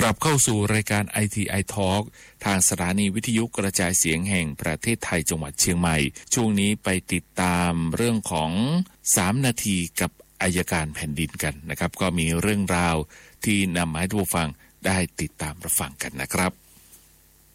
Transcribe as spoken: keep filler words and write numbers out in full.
กลับเข้าสู่รายการ ไอ ที ไอ Talk ทางสถานีวิทยุกระจายเสียงแห่งประเทศไทยจังหวัดเชียงใหม่ช่วงนี้ไปติดตามเรื่องของสามนาทีกับอัยการแผ่นดินกันนะครับก็มีเรื่องราวที่นำมาให้ทุกฟังได้ติดตามรับฟังกันนะครับ